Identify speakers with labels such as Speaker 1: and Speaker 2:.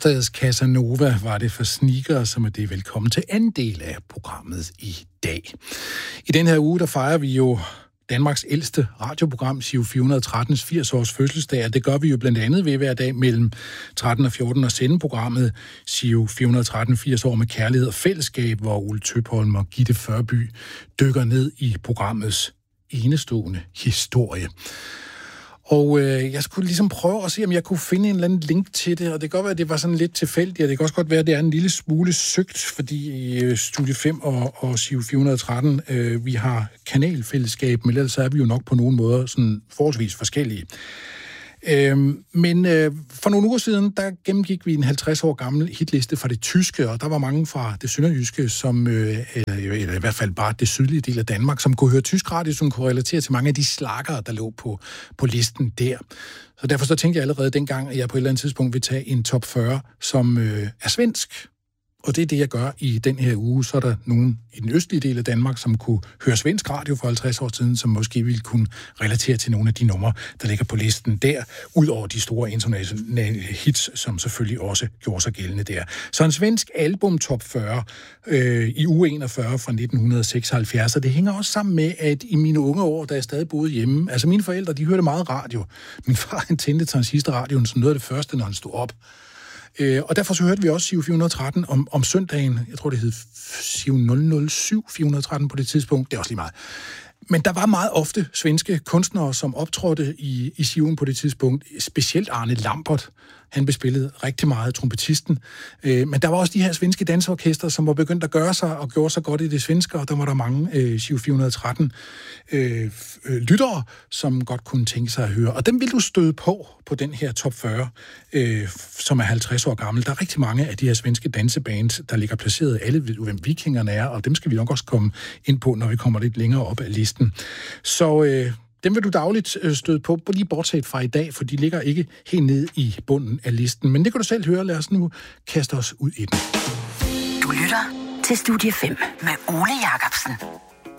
Speaker 1: Ørsteds Casanova var det for sneakere, som er det. Velkommen til anden del af programmet i dag. I den her uge, der fejrer vi jo Danmarks ældste radioprogram, Giro 413's 80 års fødselsdag, og det gør vi jo blandt andet ved hver dag mellem 13 og 14 at sende programmet Giro 413 80 år med kærlighed og fællesskab, hvor Ole Tøpholm og Gitte Førby dykker ned i programmets enestående historie. Og jeg skulle ligesom prøve at se, om jeg kunne finde en eller anden link til det, og det kan godt være, at det var sådan lidt tilfældigt, og det kan også godt være, at det er en lille smule søgt, fordi i Studie 5 og Giro 413, vi har kanalfællesskab, men ellers er vi jo nok på nogle måder sådan forholdsvis forskellige. Men for nogle uger siden, der gennemgik vi en 50 år gammel hitliste fra det tyske, og der var mange fra det sønderjyske, som, eller i hvert fald bare det sydlige del af Danmark, som kunne høre tysk radio, som kunne relatere til mange af de slagere, der lå på listen der. Så derfor så tænkte jeg allerede dengang, at jeg på et eller andet tidspunkt vil tage en top 40, som er svensk. Og det er det, jeg gør i den her uge. Så er der nogen i den østlige del af Danmark, som kunne høre svensk radio for 50 år siden, som måske ville kunne relatere til nogle af de numre, der ligger på listen der, ud over de store internationale hits, som selvfølgelig også gjorde sig gældende der. Så en svensk album top 40 i uge 41 fra 1976, og det hænger også sammen med, at i mine unge år, da jeg stadig boede hjemme, altså mine forældre, de hørte meget radio. Min far, han tændte transistorradioen som noget af det første, når han stod op. Og derfor så hørte vi også Giro 413 om søndagen. Jeg tror, det hed Giro 007 413 på det tidspunkt. Det er også lige meget. Men der var meget ofte svenske kunstnere, som optrådte i Giroen på det tidspunkt. Specielt Arne Lambert. Han bespillede rigtig meget, trompetisten. Men der var også de her svenske dansorkester, som var begyndt at gøre sig og gjorde sig godt i det svenske, og der var der mange Giro 413 lyttere, som godt kunne tænke sig at høre. Og dem vil du støde på den her top 40, som er 50 år gammel. Der er rigtig mange af de her svenske dansebands, der ligger placeret. Alle ved, hvem Vikingerne er, og dem skal vi nok også komme ind på, når vi kommer lidt længere op ad listen. Så dem vil du dagligt støde på, lige bortset fra i dag, for de ligger ikke helt nede i bunden af listen. Men det kan du selv høre. Lad os nu kaste os ud i den.
Speaker 2: Du lytter til Studie 5 med Ole Jacobsen.